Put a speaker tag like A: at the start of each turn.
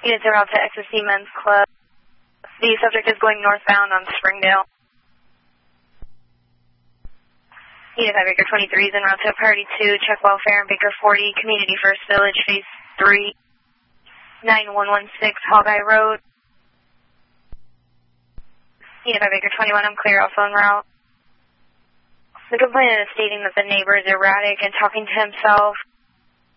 A: Units are out to XSC Men's Club. The subject is going northbound on Springdale. Unit 5 Baker 23 is en route to Priority 2, check welfare in Baker 40, Community First Village, Phase 3, 9116 Hogeye Road. Unit 5 Baker 21, I'm clear, also en route. The complainant is stating that the neighbor is erratic and talking to himself.